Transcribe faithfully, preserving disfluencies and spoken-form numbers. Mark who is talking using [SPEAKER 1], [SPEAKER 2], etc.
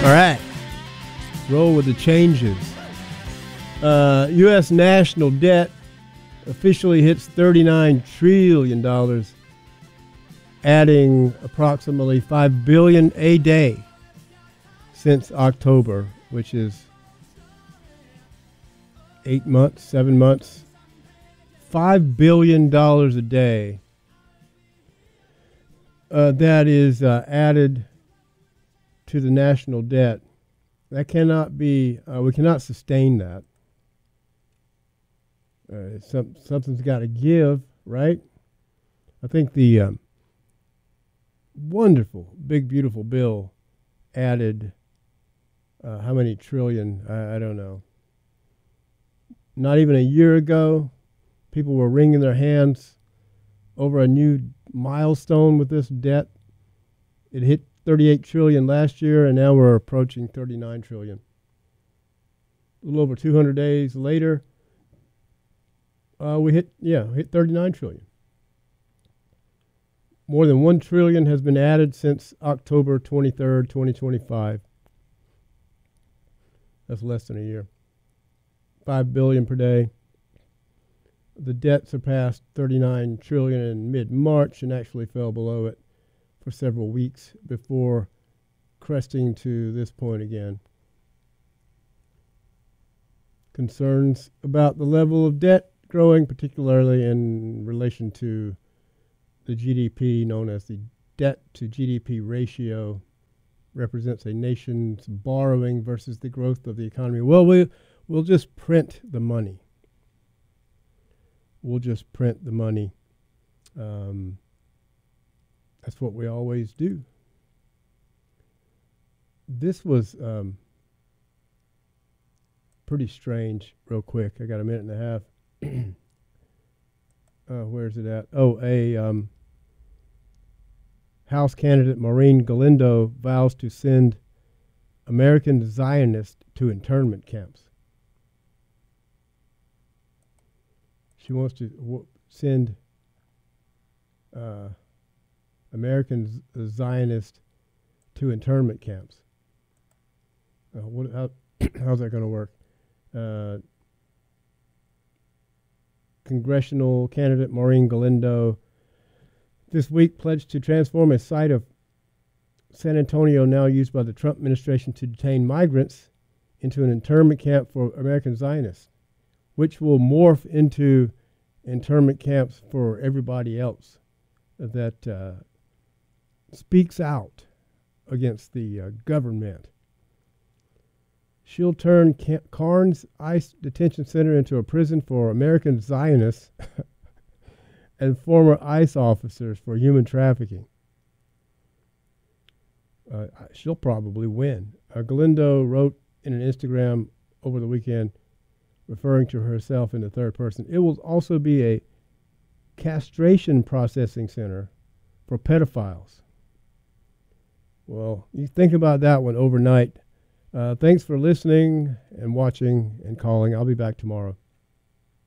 [SPEAKER 1] All right. Roll with the changes. Uh, U S national debt officially hits thirty-nine trillion dollars, adding approximately five billion dollars a day since October, which is eight months, seven months. five billion dollars a day. Uh, that is uh, added to the national debt. That cannot be, uh, we cannot sustain that. Uh, some, something's got to give, right? I think the um, wonderful, big, beautiful bill added uh, how many trillion? I, I don't know. Not even a year ago, people were wringing their hands over a new milestone with this debt. It hit thirty-eight trillion last year, and now we're approaching thirty-nine trillion. A little over two hundred days later, uh, we hit yeah hit thirty-nine trillion. More than one trillion has been added since October twenty-third, twenty twenty-five. That's less than a year. Five billion per day. The debt surpassed thirty-nine trillion in mid-March and actually fell below it for several weeks before cresting to this point again. Concerns about the level of debt growing, particularly in relation to the G D P, known as the debt to G D P ratio, represents a nation's borrowing versus the growth of the economy. Well, we, we'll just print the money. We'll just print the money. Um, That's what we always do. This was um, pretty strange, real quick. I got a minute and a half. uh, where's it at? Oh, a um, House candidate, Maureen Galindo, vows to send American Zionists to internment camps. She wants to w- send... Uh, American Zionists to internment camps. Uh, what, how, how's that going to work? Uh, congressional candidate Maureen Galindo this week pledged to transform a site of San Antonio now used by the Trump administration to detain migrants into an internment camp for American Zionists, which will morph into internment camps for everybody else that uh, speaks out against the uh, government. She'll turn Camp Carnes ICE detention center into a prison for American Zionists and former ICE officers for human trafficking. Uh, she'll probably win. Uh, Galindo wrote in an Instagram over the weekend, referring to herself in the third person, it will also be a castration processing center for pedophiles. Well, you think about that one overnight. Uh, thanks for listening and watching and calling. I'll be back tomorrow.